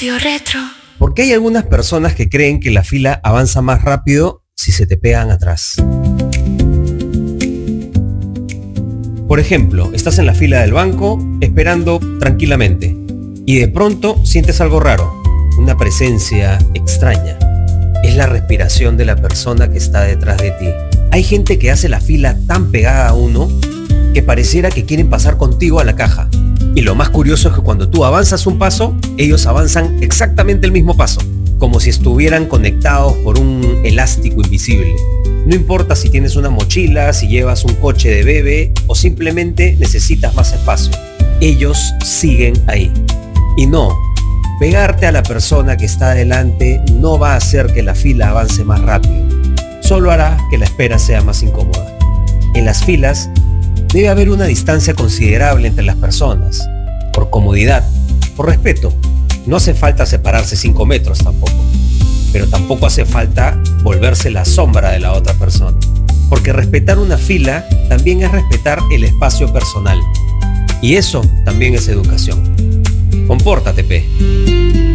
Radio Retro. Porque hay algunas personas que creen que la fila avanza más rápido si se te pegan atrás. Por ejemplo, estás en la fila del banco esperando tranquilamente y de pronto sientes algo raro, una presencia extraña. Es la respiración de la persona que está detrás de ti. Hay gente que hace la fila tan pegada a uno que pareciera que quieren pasar contigo a la caja. Y lo más curioso es que cuando tú avanzas un paso, ellos avanzan exactamente el mismo paso, como si estuvieran conectados por un elástico invisible. No importa si tienes una mochila, si llevas un coche de bebé o simplemente necesitas más espacio. Ellos siguen ahí. Y no, pegarte a la persona que está adelante no va a hacer que la fila avance más rápido. Solo hará que la espera sea más incómoda. En las filas debe haber una distancia considerable entre las personas, por comodidad, por respeto. No hace falta separarse 5 metros tampoco, pero tampoco hace falta volverse la sombra de la otra persona, porque respetar una fila también es respetar el espacio personal, y eso también es educación. Compórtate, pe.